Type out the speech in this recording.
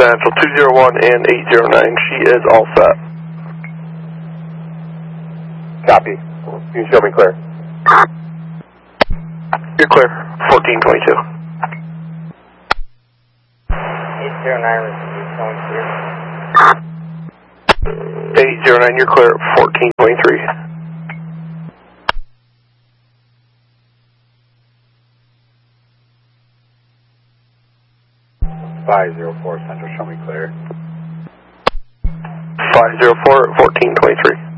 Central 201 and 809. She is all set. Copy. You can show me clear. You're clear. 1422. 809 is showing clear. 809, you're clear at 1423. (504) Central, show me clear. 504 at 1423.